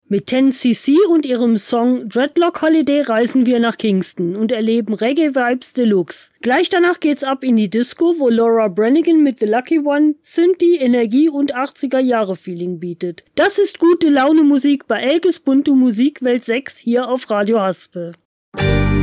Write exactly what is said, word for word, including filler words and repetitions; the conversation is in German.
Mit ten C C und ihrem Song Dreadlock Holiday reisen wir nach Kingston und erleben Reggae-Vibes Deluxe. Gleich danach geht's ab in die Disco, wo Laura Branigan mit The Lucky One Synthie, Energie und achtziger-Jahre-Feeling bietet. Das ist gute Laune Musik bei Elkes Bunte Musikwelt sechs hier auf Radio Haspel.